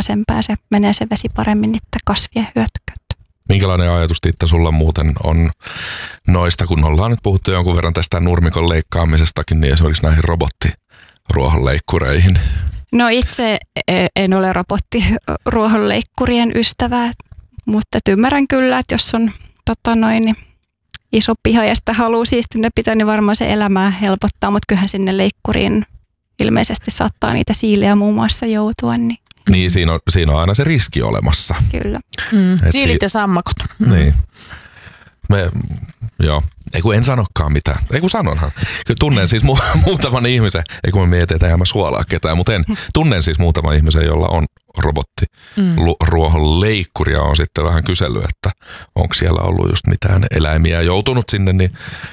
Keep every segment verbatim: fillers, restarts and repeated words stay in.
vähäisempää, se menee se vesi paremmin niiden kasvien hyötykäyttöön. Minkälainen ajatus Titta sulla muuten on noista, kun ollaan nyt puhuttu jonkun verran tästä nurmikon leikkaamisestakin, niin esimerkiksi näihin robottiruohonleikkureihin? No itse en ole robottiruohonleikkurien ystävää, mutta ymmärrän kyllä, että jos on tota noin, niin iso piha ja sitä haluaa siistinä pitää, niin varmaan se elämää helpottaa, mutta kyllähän sinne leikkuriin ilmeisesti saattaa niitä siilejä muun muassa joutua. Niin, niin siinä, on, siinä on aina se riski olemassa. Kyllä. Mm. Siilit ja sammakot. Mm. Niin. Me, joo. Ei kun en sanokaan mitään. Ei kun sanonhan. Kyllä tunnen siis mu- muutaman ihmisen, ei kun mä mietin, että eihän mä suolaa ketään, mutta en. Tunnen siis muutaman ihmisen, jolla on robotti mm. ruohonleikkuri ja on sitten vähän kysellyt, että onko siellä ollut just mitään eläimiä joutunut sinne, niin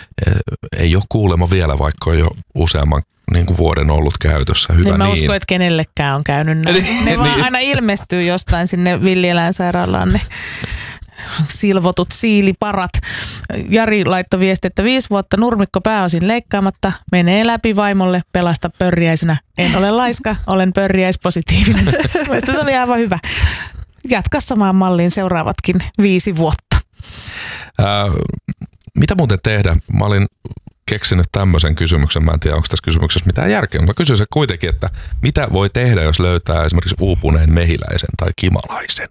ei ole kuulemma vielä, vaikka on jo useamman niin kuin vuoden ollut käytössä. Hyvä niin mä niin. uskon, että kenellekään on käynyt näin. Ne vaan aina ilmestyy jostain sinne villieläinsairaalaan ne silvotut siiliparat. Jari laittoi viesti, että viisi vuotta nurmikko pääosin leikkaamatta, menee läpi vaimolle, pelasta pörriäisenä. En ole laiska, olen pörriäispositiivinen. Mielestäni se oli aivan hyvä. Jatka samaan malliin seuraavatkin viisi vuotta. Ää, mitä muuten tehdä? Mä olin keksinyt tämmöisen kysymyksen. Mä en tiedä, onko tässä kysymyksessä mitään järkeä, mutta mä kysyin se kuitenkin, että mitä voi tehdä, jos löytää esimerkiksi uupuneen mehiläisen tai kimalaisen?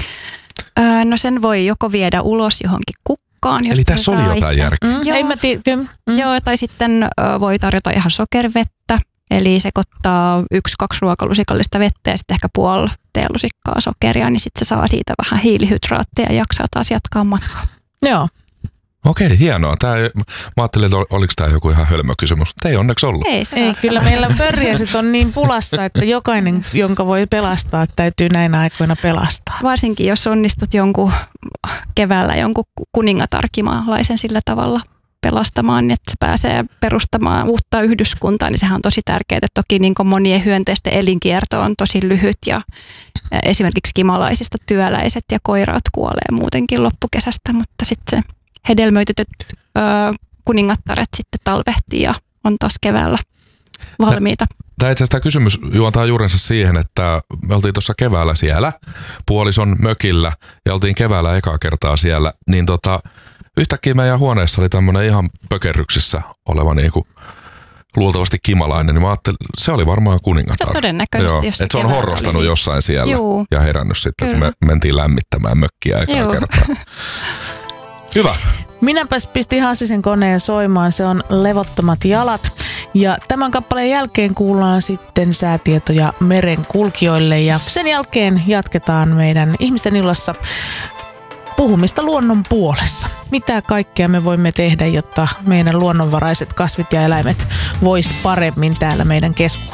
Öö, no sen voi joko viedä ulos johonkin kukkaan. Eli tässä oli jotain järkeä. Mm, joo. Ei mä tii- mm. Joo, tai sitten ö, voi tarjota ihan sokerivettä, eli sekoittaa yksi, kaksi ruokalusikallista vettä ja sitten ehkä puoli teelusikkaa sokeria, niin sitten se saa siitä vähän hiilihydraatteja ja jaksaa taas jatkaa matkaa. Joo. Okei, hienoa. Tää, mä ajattelin, että oliko tämä joku ihan hölmö kysymys, mutta ei onneksi ollut. Ei, se ei kyllä meillä pörriäiset on niin pulassa, että jokainen, jonka voi pelastaa, täytyy näinä aikoina pelastaa. Varsinkin jos onnistut jonkun keväällä jonkun kuningatarkimalaisen sillä tavalla pelastamaan, niin että se pääsee perustamaan uutta yhdyskuntaa, niin sehän on tosi tärkeää. Toki niin kuin monien hyönteisten elinkierto on tosi lyhyt ja esimerkiksi kimalaisista työläiset ja koiraat kuolee muutenkin loppukesästä, mutta sitten se hedelmöitytyt ö, kuningattaret sitten talvehtii ja on taas keväällä valmiita. Tämä itse asiassa tämä kysymys juontaa juurensa siihen, että me oltiin tuossa keväällä siellä puolison mökillä ja oltiin keväällä ekaa kertaa siellä, niin tota, yhtäkkiä meidän huoneessa oli tämmöinen ihan pökerryksissä oleva niinku luultavasti kimalainen, niin mä ajattelin, se oli varmaan kuningatar. Se todennäköisesti, Joo, jos se että se on horrostanut oli jossain siellä Juu. ja herännyt sitten, Kyllä. kun me mentiin lämmittämään mökkiä ekaa Juu. kertaa. Hyvä. Minäpäs pistin Hassisen koneen soimaan, se on Levottomat jalat. Ja tämän kappaleen jälkeen kuullaan sitten säätietoja merenkulkijoille ja sen jälkeen jatketaan meidän ihmisten illassa puhumista luonnon puolesta. Mitä kaikkea me voimme tehdä, jotta meidän luonnonvaraiset kasvit ja eläimet vois paremmin täällä meidän keskuudessa.